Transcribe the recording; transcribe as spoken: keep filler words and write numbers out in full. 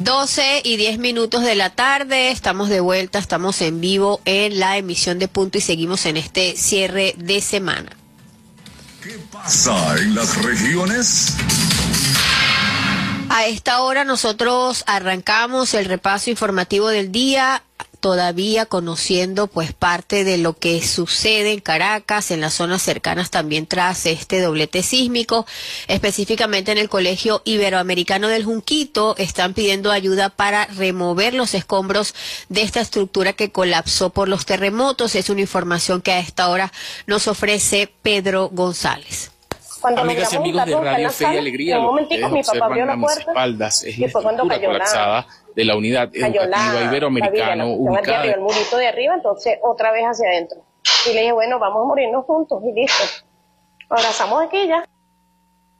doce y diez minutos de la tarde, estamos de vuelta, estamos en vivo en la emisión de Punto y seguimos en este cierre de semana. ¿Qué pasa en las regiones? A esta hora nosotros arrancamos el repaso informativo del día, todavía conociendo pues parte de lo que sucede en Caracas, en las zonas cercanas también tras este doblete sísmico, específicamente en el Colegio Iberoamericano del Junquito, están pidiendo ayuda para remover los escombros de esta estructura que colapsó por los terremotos. Es una información que a esta hora nos ofrece Pedro González. Cuando Amigas y amigos de Radio Fe y Alegría, lo que ustedes observan a mis espaldas es la estructura colapsada de la unidad educativa Iberoamericano ubicada el murito de arriba, entonces otra vez hacia adentro. Y le dije, bueno, vamos a morirnos juntos y listo. Abrazamos aquí ya.